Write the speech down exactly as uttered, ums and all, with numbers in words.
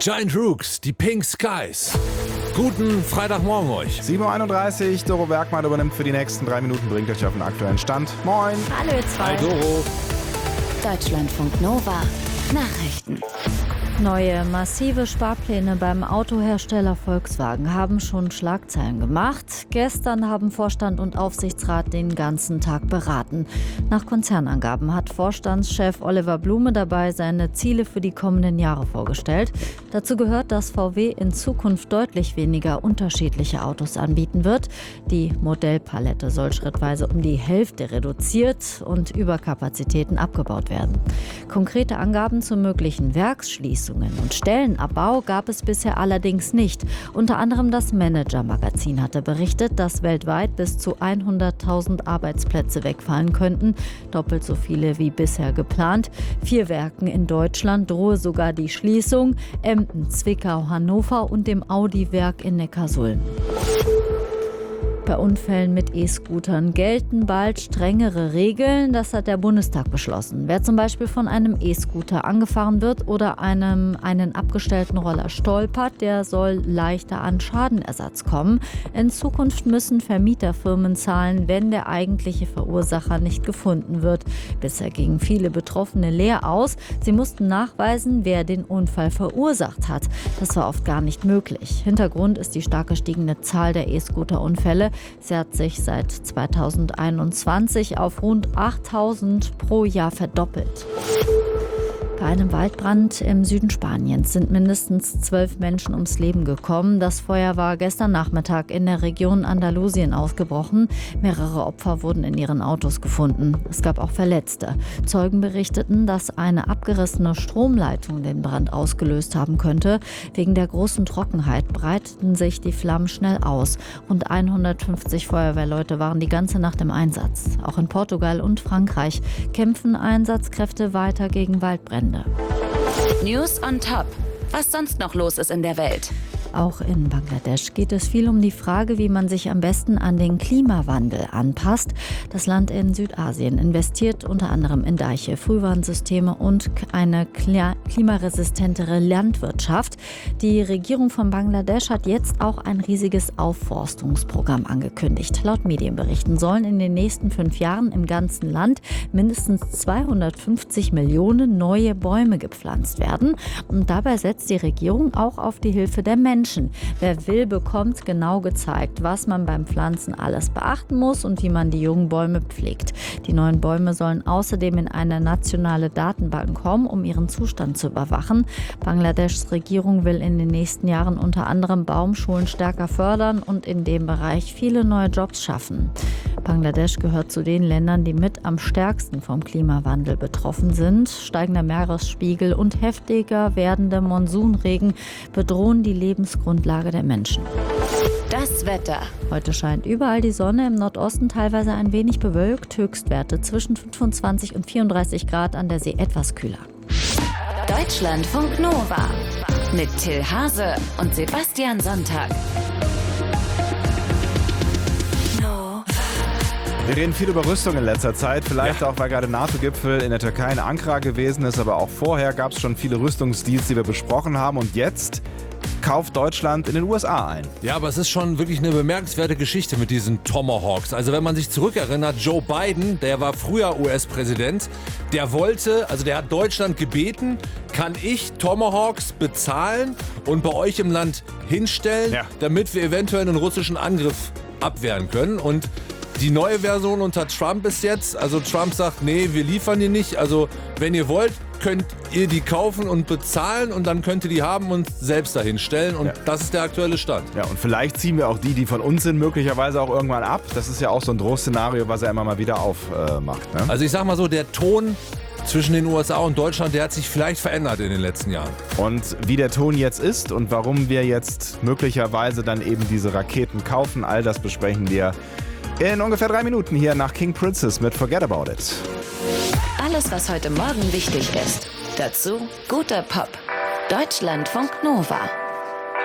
Giant Rooks, die Pink Skies. Guten Freitagmorgen euch. sieben Uhr einunddreißig, Doro Bergmann übernimmt für die nächsten drei Minuten, bringt euch auf den aktuellen Stand. Moin. Hallo ihr zwei. Hi Doro. Deutschlandfunk Nova. Nachrichten. Neue massive Sparpläne beim Autohersteller Volkswagen haben schon Schlagzeilen gemacht. Gestern haben Vorstand und Aufsichtsrat den ganzen Tag beraten. Nach Konzernangaben hat Vorstandschef Oliver Blume dabei seine Ziele für die kommenden Jahre vorgestellt. Dazu gehört, dass V W in Zukunft deutlich weniger unterschiedliche Autos anbieten wird. Die Modellpalette soll schrittweise um die Hälfte reduziert und Überkapazitäten abgebaut werden. Konkrete Angaben zu möglichen Werksschließungen und Stellenabbau gab es bisher allerdings nicht. Unter anderem das Manager-Magazin hatte berichtet, dass weltweit bis zu hunderttausend Arbeitsplätze wegfallen könnten, doppelt so viele wie bisher geplant. Vier Werken in Deutschland drohe sogar die Schließung: Emden, Zwickau, Hannover und dem Audi-Werk in Neckarsulm. Bei Unfällen mit E-Scootern gelten bald strengere Regeln. Das hat der Bundestag beschlossen. Wer zum Beispiel von einem E-Scooter angefahren wird oder einem einen abgestellten Roller stolpert, der soll leichter an Schadenersatz kommen. In Zukunft müssen Vermieterfirmen zahlen, wenn der eigentliche Verursacher nicht gefunden wird. Bisher gingen viele Betroffene leer aus. Sie mussten nachweisen, wer den Unfall verursacht hat. Das war oft gar nicht möglich. Hintergrund ist die stark gestiegene Zahl der E-Scooter-Unfälle. Sie hat sich seit zweitausendeinundzwanzig auf rund achttausend pro Jahr verdoppelt. Bei einem Waldbrand im Süden Spaniens sind mindestens zwölf Menschen ums Leben gekommen. Das Feuer war gestern Nachmittag in der Region Andalusien ausgebrochen. Mehrere Opfer wurden in ihren Autos gefunden. Es gab auch Verletzte. Zeugen berichteten, dass eine abgerissene Stromleitung den Brand ausgelöst haben könnte. Wegen der großen Trockenheit breiteten sich die Flammen schnell aus. Rund hundertfünfzig Feuerwehrleute waren die ganze Nacht im Einsatz. Auch in Portugal und Frankreich kämpfen Einsatzkräfte weiter gegen Waldbrände. News on Top. Was sonst noch los ist in der Welt? Auch in Bangladesch geht es viel um die Frage, wie man sich am besten an den Klimawandel anpasst. Das Land in Südasien investiert unter anderem in Deiche, Frühwarnsysteme und eine klimaresistentere Landwirtschaft. Die Regierung von Bangladesch hat jetzt auch ein riesiges Aufforstungsprogramm angekündigt. Laut Medienberichten sollen in den nächsten fünf Jahren im ganzen Land mindestens zweihundertfünfzig Millionen neue Bäume gepflanzt werden. Und dabei setzt die Regierung auch auf die Hilfe der Menschen. Wer will, bekommt genau gezeigt, was man beim Pflanzen alles beachten muss und wie man die jungen Bäume pflegt. Die neuen Bäume sollen außerdem in eine nationale Datenbank kommen, um ihren Zustand zu überwachen. Bangladeschs Regierung will in den nächsten Jahren unter anderem Baumschulen stärker fördern und in dem Bereich viele neue Jobs schaffen. Bangladesch gehört zu den Ländern, die mit am stärksten vom Klimawandel betroffen sind. Steigender Meeresspiegel und heftiger werdender Monsunregen bedrohen die Lebensgrundlage der Menschen. Das Wetter. Heute scheint überall die Sonne, im Nordosten teilweise ein wenig bewölkt. Höchstwerte zwischen fünfundzwanzig und vierunddreißig Grad, an der See etwas kühler. Deutschlandfunk Nova mit Till Hase und Sebastian Sonntag. Wir reden viel über Rüstung in letzter Zeit, vielleicht ja. auch, weil gerade NATO-Gipfel in der Türkei in Ankara gewesen ist, aber auch vorher gab es schon viele Rüstungsdeals, die wir besprochen haben, und jetzt kauft Deutschland in den U S A ein. Ja, aber es ist schon wirklich eine bemerkenswerte Geschichte mit diesen Tomahawks. Also wenn man sich zurückerinnert, Joe Biden, der war früher U S-Präsident, der wollte, also der hat Deutschland gebeten, kann ich Tomahawks bezahlen und bei euch im Land hinstellen, ja. damit wir eventuell einen russischen Angriff abwehren können. Und die neue Version unter Trump ist jetzt, also Trump sagt, nee, wir liefern die nicht. Also wenn ihr wollt, könnt ihr die kaufen und bezahlen und dann könnt ihr die haben und selbst dahin stellen. Und ja. das ist der aktuelle Stand. Ja, und vielleicht ziehen wir auch die, die von uns sind, möglicherweise auch irgendwann ab. Das ist ja auch so ein Drohszenario, was er immer mal wieder aufmacht. Äh, ne? Also ich sag mal so, der Ton zwischen den U S A und Deutschland, der hat sich vielleicht verändert in den letzten Jahren. Und wie der Ton jetzt ist und warum wir jetzt möglicherweise dann eben diese Raketen kaufen, all das besprechen wir in ungefähr drei Minuten hier nach King Princess mit Forget About It. Alles, was heute Morgen wichtig ist. Dazu guter Pop. Deutschlandfunk Nova.